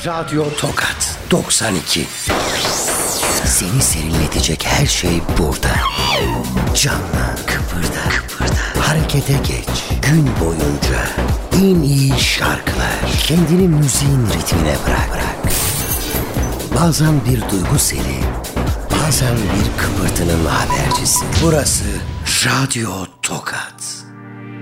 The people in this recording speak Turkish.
Radyo Tokat 92. Seni serinletecek her şey burada. Canla, kıpırda, harekete geç. Gün boyunca en iyi şarkılar. Kendini müziğin ritmine bırak. Bazen bir duygu seli, bazen bir kıpırtının habercisi. Burası Radyo Tokat.